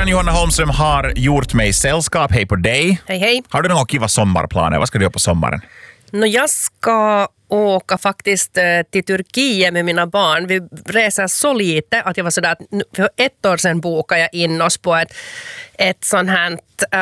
morgon, Johanna Holmström har gjort mig sällskap. Hej på dig. Hej, hej. Har du några kiva sommarplaner? Vad ska du göra på sommaren? Jag ska åka faktiskt till Turkiet med mina barn. Vi reser så lite att jag var sådär att för 1 år sedan bokade jag in oss på ett sånt här,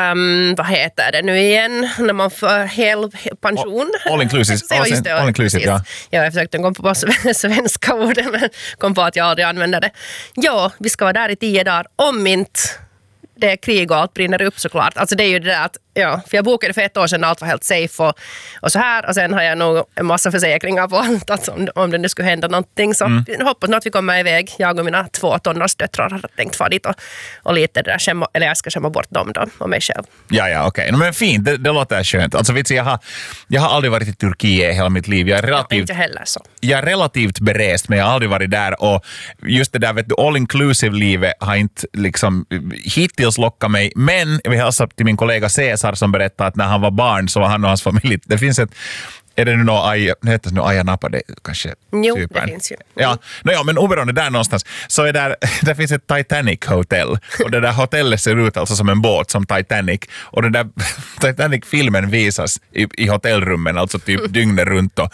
vad heter det nu igen, när man får hel pension. All inclusive. All inclusive, ja. Ja, jag försökte komma på svenska ordet men kom på att jag aldrig använder det. Ja, vi ska vara där i 10 dagar om inte det är krig och allt brinner upp såklart. Alltså det är ju det där att, ja, för jag bokade för 1 år sedan allt var helt safe och så här. Och sen har jag nog en massa försäkringar på allt. Alltså om det nu skulle hända någonting. Så jag hoppas nog att vi kommer iväg. Jag och mina 2 tonårsdöttrar har tänkt fara dit och lite det där eller jag ska skämma bort dem då och mig själv. Ja, okej. Men fint, det låter skönt. Alltså vet du, jag har aldrig varit i Turkiet hela mitt liv. Jag är inte heller så. Jag är relativt berest, men jag har aldrig varit där. Och just det där, vet du, all inclusive-livet har inte liksom hittills lockat mig. Men jag vill hälsa till min kollega Cesar som berättade att när han var barn så var han och hans familj. Det finns är det nu något Ayia Napa det kanske? Jo, typen. det finns ju. Ja, men oberoende där någonstans så är där finns ett Titanic Hotel och det där hotellet ser ut alltså som en båt som Titanic och den där Titanic-filmen visas i hotellrummen alltså typ dygnet runt då.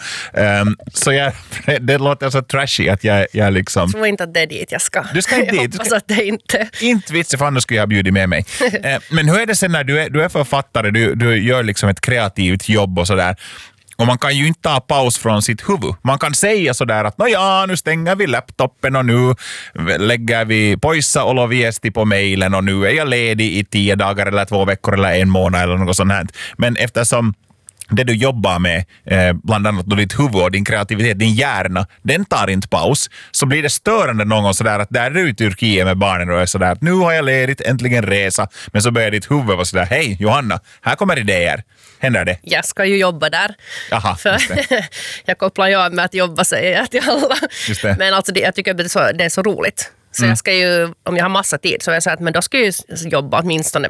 Så det låter så trashy att jag liksom... Jag tror inte att det är dit jag ska. Du ska inte dit. Jag hoppas att det inte... Inte vitsig, för annars skulle jag bjuda med mig. Men hur är det sen när du är författare, du gör liksom ett kreativt jobb och sådär. Och man kan ju inte ta paus från sitt huvud. Man kan säga sådär att nu stänger vi laptopen och nu lägger vi poissa och viesti på mejlen och nu är jag ledig i 10 dagar eller 2 veckor eller 1 månad eller något sånt här. Men eftersom det du jobbar med, bland annat då ditt huvud och din kreativitet, din hjärna, den tar inte paus, så blir det störande någon gång sådär att där är du i Turkiet med barnen och är sådär att nu har jag ledigt, äntligen resa, men så börjar ditt huvud vara sådär, hej Johanna, här kommer idéer. Händer det? Jag ska ju jobba där. Aha, för jag kopplar ju av med att jobba, säger jag till alla. Men alltså jag tycker att det är så roligt. Så jag ska ju, om jag har massa tid så jag säger att men då ska jag ju jobba åtminstone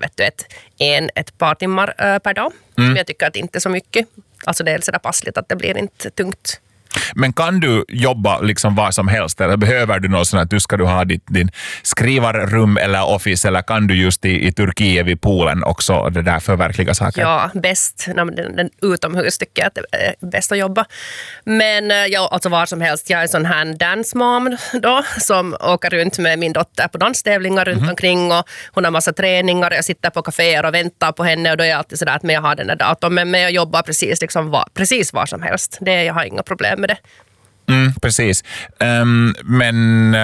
ett par timmar per dag. Som jag tycker att inte är så mycket. Alltså det är så där passligt att det blir inte tungt. Men kan du jobba liksom vad som helst eller behöver du något sånt att du ska ha din skrivarrum eller office eller kan du just i Turkiet vid poolen också det där förverkliga saker? Ja, bäst. Den utomhus tycker jag att det är bäst att jobba. Men alltså var som helst. Jag är sån här dance mom då som åker runt med min dotter på danstävlingar runt omkring och hon har massa träningar och jag sitter på kaféer och väntar på henne och då är jag alltid sådär att jag har den där datorn men jag jobbar precis var som helst. Jag har inga problem med det. Precis. Men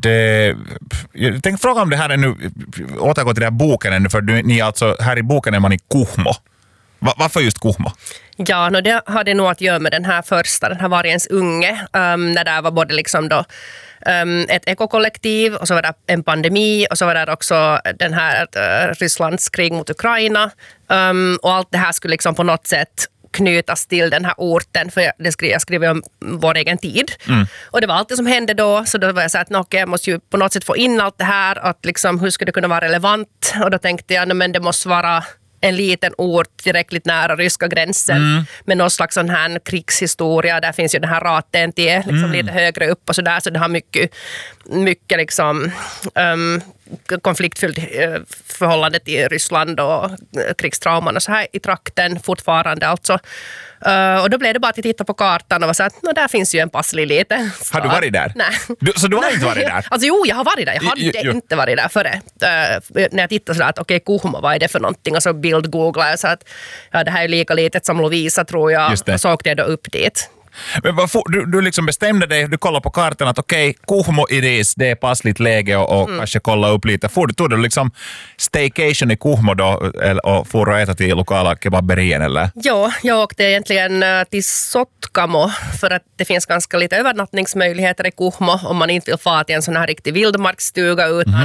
jag tänkte fråga om det här är nu, återgå till den här boken ännu, för ni alltså, här i boken är man i Kuhmo. Varför just Kuhmo? Ja, det hade nog att göra med den här vargens unge, när det var både liksom då ett ekokollektiv och så var det en pandemi och så var det också den här Rysslands krig mot Ukraina och allt det här skulle liksom på något sätt knytas till den här orten, för jag skriver om vår egen tid. Och det var allt det som hände då, så då var jag så att jag måste ju på något sätt få in allt det här, att liksom, hur skulle det kunna vara relevant? Och då tänkte jag, men det måste vara en liten ort tillräckligt nära ryska gränsen med någon slags sån här krigshistoria. Där finns ju den här Ratentie liksom lite högre upp och sådär, så det har mycket liksom konfliktfyllt förhållande till Ryssland och krigstrauman och så här i trakten fortfarande alltså. Och då blev det bara att titta på kartan och var så att där finns ju en passlig liten stad. Har du varit där? Nej. Så du har inte varit där? Alltså jo, jag har varit där. Jag hade inte varit där före. När jag tittade så där att okej, Kuhmo, vad är det för någonting? Och så bildgooglade jag så att det här är lika litet som Lovisa tror jag. Och så åkte jag då upp dit. Men du liksom bestämde dig, du kollade på kartan att okej, Kuhmo Iris, det är passligt läge och kanske kolla upp lite. Tog du liksom staycation i Kuhmo då och får du äta till lokala kebaberien eller? Ja, jag åkte egentligen till Sotkamo för att det finns ganska lite övernattningsmöjligheter i Kuhmo om man inte vill fara till en sån här riktig vildmarksstuga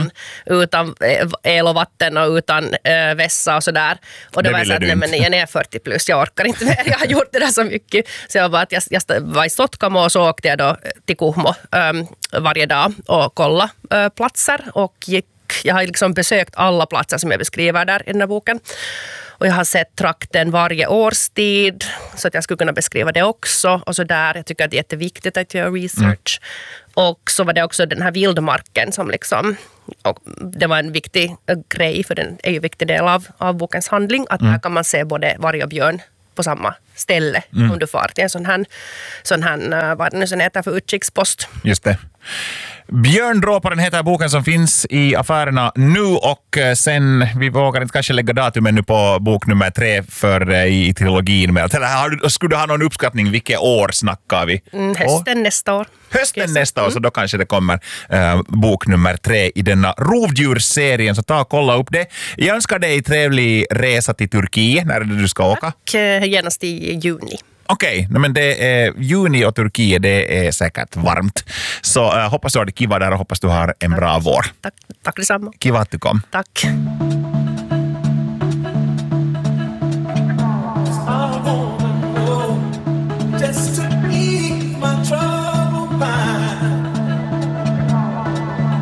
utan el och vatten och utan vässa och sådär. Och då var jag så att nej, men jag är 40 plus, jag orkar inte mer, jag har gjort det där så mycket. Så jag var att jag var i Sotkamo och så åkte jag då till Kuhmo varje dag och kolla platser och jag har liksom besökt alla platser som jag beskriver där i den här boken. Och jag har sett trakten varje årstid så att jag skulle kunna beskriva det också. Och så där, jag tycker att det är jätteviktigt att göra research. Och så var det också den här vildmarken som liksom och det var en viktig grej, för den är ju en viktig del av bokens handling, att här kan man se både varg och björn på samma ställe om du far till en sån här vad det nu sen heter för utkikspost. Just det. Björndråparen heter boken som finns i affärerna nu, och sen, vi vågar inte kanske lägga datumen nu på bok nummer 3 för i trilogin, men skulle du ha någon uppskattning, vilket år snackar vi? Hösten nästa år. Hösten nästa år, så då kanske det kommer bok nummer 3 i denna rovdjursserien, så ta och kolla upp det. Jag önskar dig trevlig resa till Turkiet. När är det du ska åka? Tack, genast i juni. Okej, men det är juni och Turkiet, det är säkert varmt. Så hoppas du har det kiva där och hoppas du har en bra vår. Tack detsamma. Kiva att du kom. Tack.